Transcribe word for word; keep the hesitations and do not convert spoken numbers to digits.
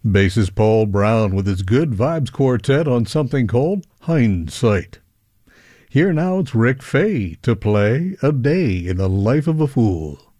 Bassist Paul Brown with his Good Vibes Quartet on something called Hindsight. Here now it's Rick Fay to play A Day in the Life of a Fool.